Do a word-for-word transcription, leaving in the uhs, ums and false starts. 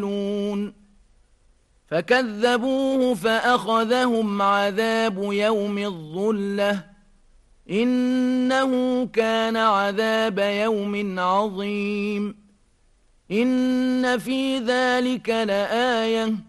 فكذبوه فأخذهم عذاب يوم الظلة إنه كان عذاب يوم عظيم إن في ذلك لآية